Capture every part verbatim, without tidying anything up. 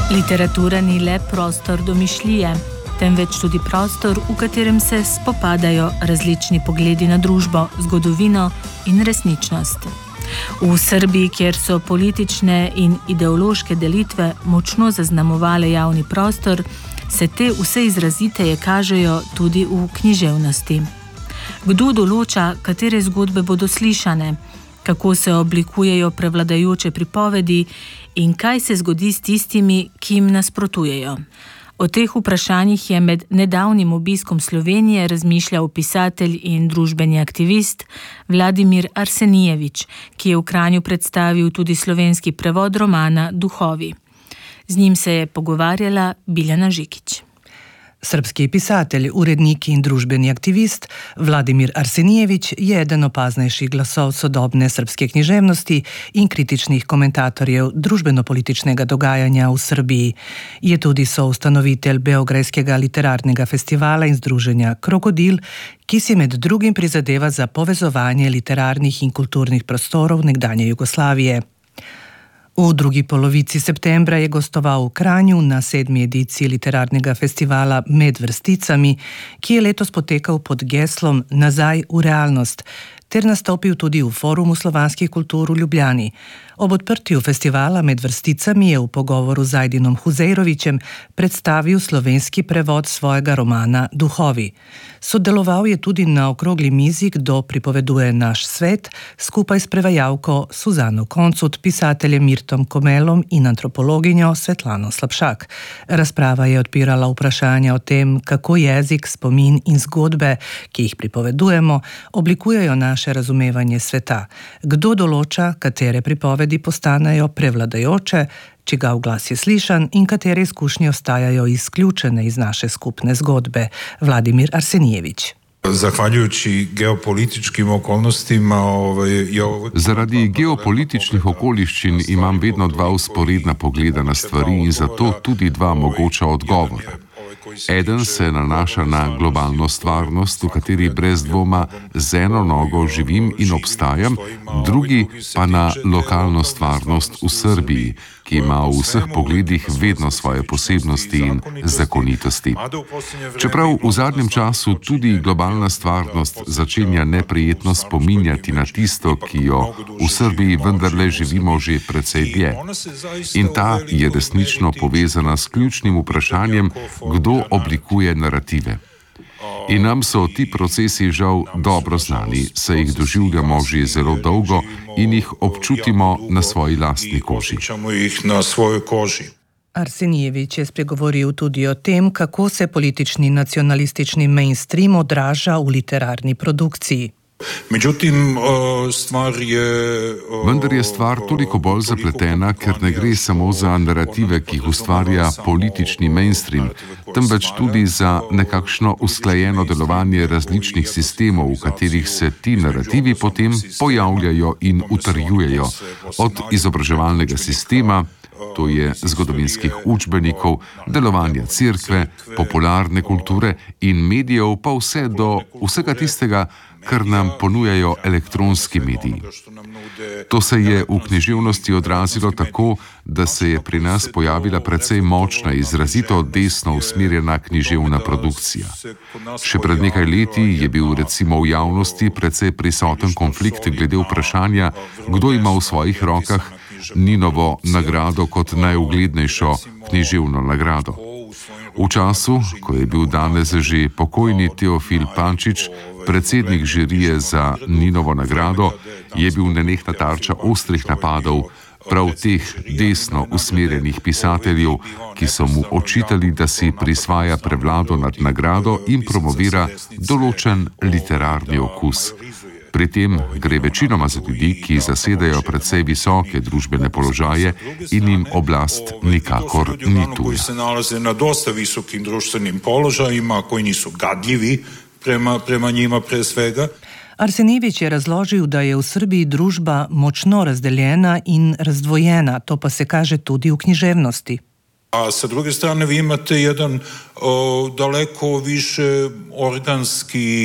Literatura ni le prostor domišljije, temveč tudi prostor, v katerem se spopadajo različni pogledi na družbo, zgodovino in resničnost. V Srbiji, kjer so politične in ideološke delitve močno zaznamovale javni prostor, se te vse izraziteje kažejo tudi v književnosti. Kdo določa, katere zgodbe bodo slišane, kako se oblikujejo prevladajoče pripovedi in kaj se zgodi s tistimi, ki jim nasprotujejo. O teh vprašanjih je med nedavnim obiskom Slovenije razmišljal pisatelj in družbeni aktivist Vladimir Arsenijevič, ki je v Kranju predstavil tudi slovenski prevod romana Duhovi. Z njim se je pogovarjala Biljana Žikić. Srbski pisatelj, urednik in družbeni aktivist Vladimir Arsenijevič je eden opaznejših glasov sodobne srbske književnosti in kritičnih komentatorjev družbeno-političnega dogajanja v Srbiji. Je tudi soustanovitelj Beograjskega literarnega festivala in združenja Krokodil, ki si med drugim prizadeva za povezovanje literarnih in kulturnih prostorov nekdanje Jugoslavije. V drugi polovici septembra je gostoval v Kranju na sedmi ediciji literarnega festivala Med vrsticami, ki je letos potekal pod geslom Nazaj v realnost, ter nastopil tudi v Forumu slovanskih kultur v Ljubljani. Ob odprtju festivala Med vrsticami je v pogovoru z Ajdinom Huzejrovićem predstavil slovenski prevod svojega romana Duhovi. Sodeloval je tudi na okrogli mizi Kdo pripoveduje naš svet, skupaj s prevajalko Suzano Koncut, pisateljem Mirtom Komelom in antropologinjo Svetlano Slapšak. Razprava je odpirala vprašanja o tem, kako jezik, spomin in zgodbe, ki jih pripovedujemo, oblikujejo naše razumevanje sveta. Kdo določa, katere pripovedi postanejo prevladajoče, čigav glas je slišan in katere izkušnje ostajajo izključene iz naše skupne zgodbe. Vladimir Arsenijevič. Zahvaljujući geopolitičkim okolnostima... Ovaj, je ovo... Zaradi geopolitičnih okoliščin imam vedno dva usporedna pogleda na stvari in zato tudi dva mogoča odgovora. Eden se nanaša na globalno stvarnost, v kateri brez dvoma z eno nogo živim in obstajam, drugi pa na lokalno stvarnost v Srbiji, ki ima v vseh pogledih vedno svoje posebnosti in zakonitosti. Čeprav v zadnjem času tudi globalna stvarnost začenja neprijetno spominjati na tisto, ki jo v Srbiji vendarle živimo že precej dlje. In ta je resnično povezana s ključnim vprašanjem, kdo oblikuje narative. In nam so ti procesi žal dobro znani, saj jih doživljamo že zelo dolgo in jih občutimo na svoji lastni koži. Arsenijevič je spregovoril tudi o tem, kako se politični nacionalistični mainstream odraža v literarni produkciji. Međutim, stvar je... Vendar je stvar toliko bolj zapletena, ker ne gre samo za narative, ki jih ustvarja politični mainstream, temveč tudi za nekakšno usklajeno delovanje različnih sistemov, v katerih se ti narativi potem pojavljajo in utrjujejo, od izobraževalnega sistema, to je zgodovinskih učbenikov, delovanja cerkve, popularne kulture in medijev, pa vse do vsega tistega, kar nam ponujajo elektronski mediji. To se je v književnosti odrazilo tako, da se je pri nas pojavila precej močna, izrazito desno usmerjena književna produkcija. Še pred nekaj leti je bil recimo v javnosti precej prisoten konflikt glede vprašanja, kdo ima v svojih rokah Ninovo nagrado kot najuglednejšo književno nagrado. V času, ko je bil danes že pokojni Teofil Pančič, predsednik žirije za Ninovo nagrado, je bil nenehna tarča ostrih napadov prav teh desno usmerjenih pisateljev, ki so mu očitali, da si prisvaja prevlado nad nagrado in promovira določen literarni okus. Pri tem gre večinoma za ljudi, ki zasedajo precej visoke družbene položaje in jim oblast nikakor ni tuja. Koji se nalaze na dosta visokim društvenim položajima, koji nisu gadljivi prema, prema njima pre svega. Arsenijevič je razložil, da je v Srbiji družba močno razdeljena in razdvojena, to pa se kaže tudi v književnosti. A sa druge strane vi imate jedan o, daleko više organski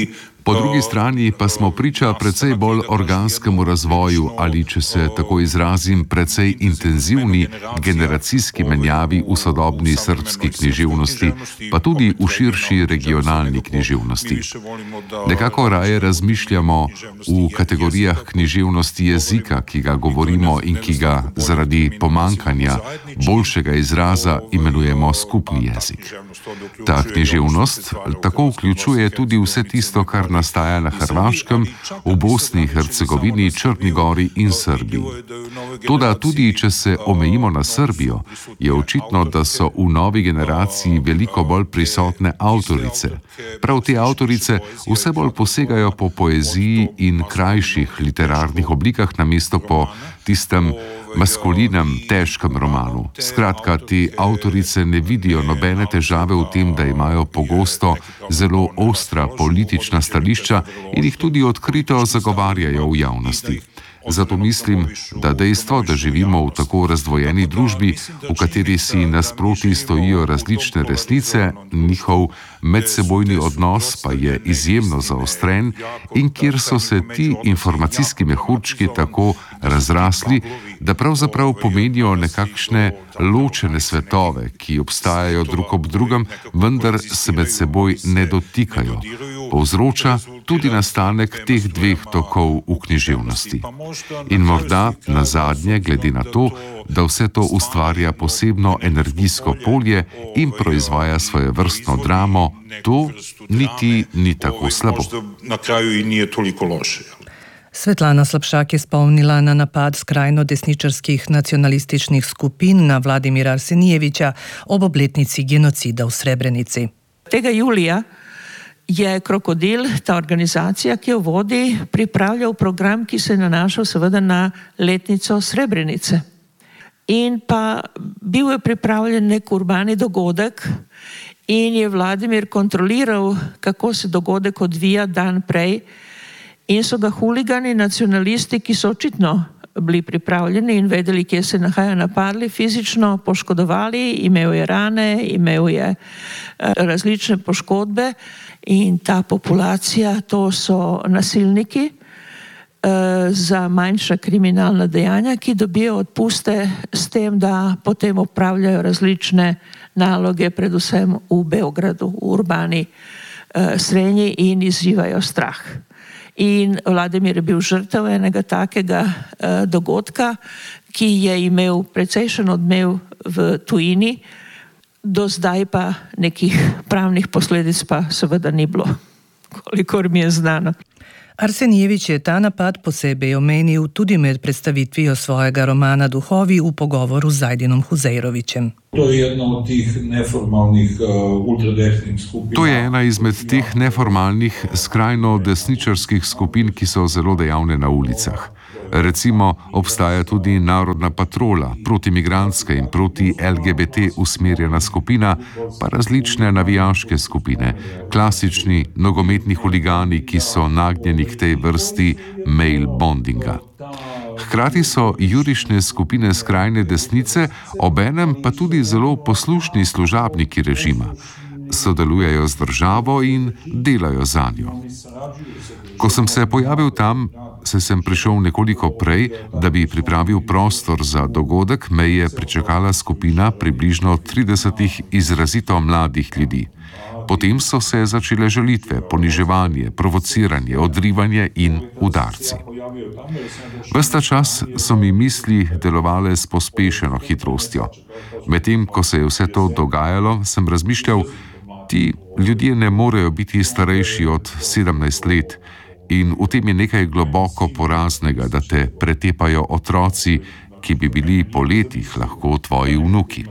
Po drugi strani pa smo priča precej bolj organskemu razvoju ali, če se tako izrazim, precej intenzivni generacijski menjavi v sodobni srbski književnosti, pa tudi v širši regionalni književnosti. Nekako raje razmišljamo v kategorijah književnosti jezika, ki ga govorimo in ki ga zaradi pomankanja boljšega izraza imenujemo skupni jezik. Ta književnost tako vključuje tudi vse tisto, kar nastaja na Hrvaškem, v Bosni, Hercegovini, Črni Gori in Srbiji. Toda tudi, če se omejimo na Srbijo, je očitno, da so v novi generaciji veliko bolj prisotne avtorice. Prav te avtorice vse bolj posegajo po poeziji in krajših literarnih oblikah namesto po tistem maskulinem, težkem romanu. Skratka, te avtorice ne vidijo nobene težave v tem, da imajo pogosto zelo ostra politična stališča in jih tudi odkrito zagovarjajo v javnosti. Zato mislim, da dejstvo, da živimo v tako razdvojeni družbi, v kateri si nasproti stojijo različne resnice, njihov medsebojni odnos pa je izjemno zaostren in kjer so se ti informacijski mehurčki tako razrasli, da pravzaprav pomenijo nekakšne ločene svetove, ki obstajajo drug ob drugem, vendar se med seboj ne dotikajo, povzroča tudi nastanek teh dveh tokov v književnosti. In morda nazadnje, glede na to, da vse to ustvarja posebno energijsko polje in proizvaja svoje vrstno dramo, to niti ni tako slabo. Na kraju i nije toliko loše. Svetlana Slapšak je spomnila na napad skrajno desničarskih nacionalističnih skupin na Vladimira Arsenijevića ob obletnici genocida v Srebrenici. Tega julija je Krokodil, ta organizacija, ki jo vodi, pripravljal program, ki se je nanašal seveda na letnico Srebrenice. In pa bil je pripravljen nek urbani dogodek in je Vladimir kontroliral, kako se dogodek odvija dan prej, in so ga huligani, nacionalisti, ki so očitno bili pripravljeni in vedeli, kje se nahaja, napadli, fizično poškodovali, imel je rane, imel je različne poškodbe in ta populacija, to so nasilniki za manjša kriminalna dejanja, ki dobijo odpuste s tem, da potem opravljajo različne naloge, predvsem v Beogradu, v urbani srednji in izzivajo strah. In Vladimir je bil žrtev enega takega uh, dogodka, ki je imel precejšen odmev v tujini, do zdaj pa nekih pravnih posledic pa seveda ni bilo, kolikor mi je znano. Arsenijević je ta napad posebej omenil tudi med predstavitvijo svojega romana Duhovi v pogovoru z Zajdinom Huzeirovićem. To je ena od tih neformalnih uh, ultradesnih skupin. To je ena izmed teh neformalnih, skrajno desničarskih skupin, ki so zelo dejavne na ulicah. Recimo, obstaja tudi Narodna patrola, protimigrantska in proti L G B T usmerjena skupina, pa različne navijaške skupine, klasični nogometni huligani, ki so nagnjeni k tej vrsti male bondinga. Hkrati so jurišne skupine skrajne desnice, obenem pa tudi zelo poslušni služabniki režima. Sodelujejo z državo in delajo zanjo. Ko sem se pojavil tam, se sem prišel nekoliko prej, da bi pripravil prostor za dogodek, me je pričakala skupina približno tridesetih izrazito mladih ljudi. Potem so se začele žalitve, poniževanje, provociranje, odrivanje in udarci. Ves ta čas so mi misli delovale s pospešeno hitrostjo. Medtem, ko se je vse to dogajalo, sem razmišljal, ti ljudje ne morejo biti starejši od sedemnajst let in v tem je nekaj globoko poraznega, da te pretepajo otroci, ki bi bili po letih lahko tvoji vnuki.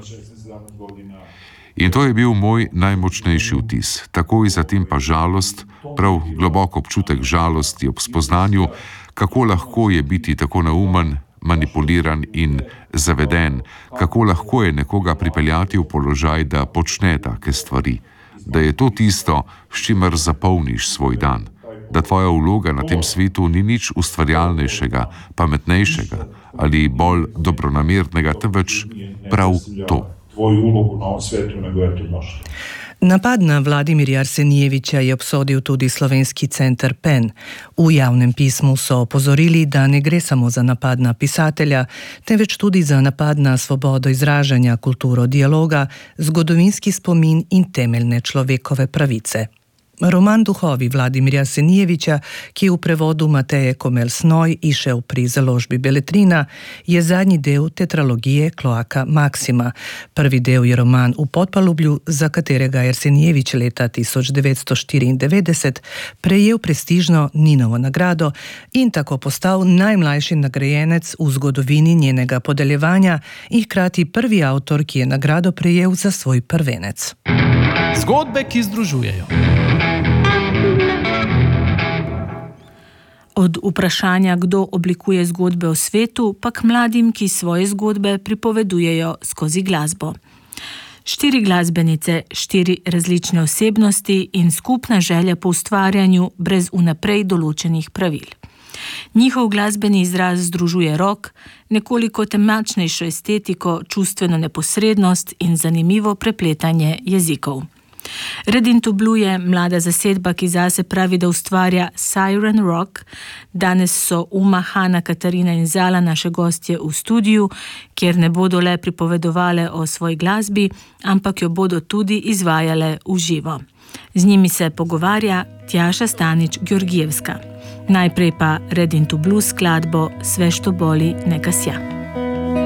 In to je bil moj najmočnejši vtis, takoj zatem pa žalost, prav globok občutek žalosti ob spoznanju, kako lahko je biti tako neumen, manipuliran in zaveden, kako lahko je nekoga pripeljati v položaj, da počne take stvari, da je to tisto, s čimer zapolniš svoj dan, da tvoja vloga na tem svetu ni nič ustvarjalnejšega, pametnejšega ali bolj dobronamernega, temveč prav to. Tvoju ulogu na ovom svetu nego je to naša. Napad na Vladimirja Arsenijeviča je obsodil tudi slovenski center P E N. V javnem pismu so opozorili, da ne gre samo za napad na pisatelja, temveč tudi za napad na svobodo izražanja, kulturo dialoga, zgodovinski spomin in temeljne človekove pravice. Roman Duhovi Vladimirja Arsenijeviča, ki je v prevodu Mateje Komel-Snoj izšel pri založbi Beletrina, je zadnji del tetralogije Kloaka Maksima. Prvi del je roman V podpalublju, za katerega je Arsenijevič leta tisoč devetsto štiriindevetdeset prejel prestižno Ninovo nagrado in tako postal najmlajši nagrajenec v zgodovini njenega podeljevanja in hkrati prvi avtor, ki je nagrado prejel za svoj prvenec. Zgodbe, ki združujejo. Od vprašanja, kdo oblikuje zgodbe o svetu, pa k mladim, ki svoje zgodbe pripovedujejo skozi glasbo. Štiri glasbenice, štiri različne osebnosti in skupna želja po ustvarjanju brez vnaprej določenih pravil. Njihov glasbeni izraz združuje rock, nekoliko temačnejšo estetiko, čustveno neposrednost in zanimivo prepletanje jezikov. Red in to Blue je mlada zasedba, ki zase pravi, da ustvarja Siren Rock. Danes so Uma, Hana, Katarina in Zala naše gostje v studiu, kjer ne bodo le pripovedovale o svoji glasbi, ampak jo bodo tudi izvajale v živo. Z njimi se pogovarja Tjaša Stanič-Georgijevska. Najprej pa Red in to Blue skladbo Sve što boli neka sja.